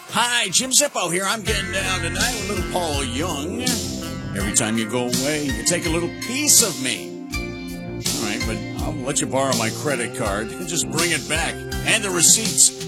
Hi, Jim Zippo here. I'm getting down tonight with little Paul Young. Every time you go away, you take a little piece of me. All right, but I'll let you borrow my credit card and just bring it back. And the receipts.